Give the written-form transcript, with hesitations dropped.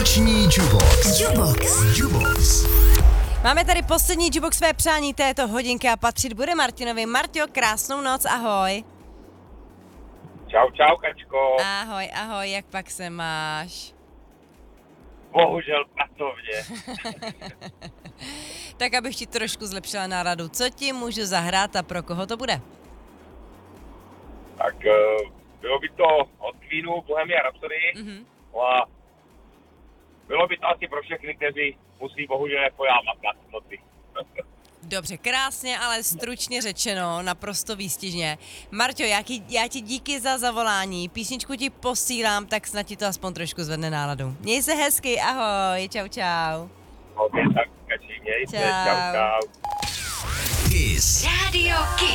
Noční Jubox. Máme tady poslední Jubox své přání této hodinky a patřit bude Martinovi. Marťo, krásnou noc, ahoj. Čau, Kačko. Ahoj, jak pak se máš? Bohužel pracovně. Tak abych ti trošku zlepšila náladu, co ti můžu zahrát a pro koho to bude? Tak bylo by to od Queenu Bohemian Rhapsody. A bylo by to asi pro všechny, kteří musí bohužel jako já makat v noci. Dobře, krásně, ale stručně řečeno, naprosto výstižně. Marťo, já ti díky za zavolání, písničku ti posílám, tak snad ti to aspoň trošku zvedne náladu. Měj se hezky, ahoj, čau. Ok, tak Kači, měj se, čau. Kiss. Radio Kiss.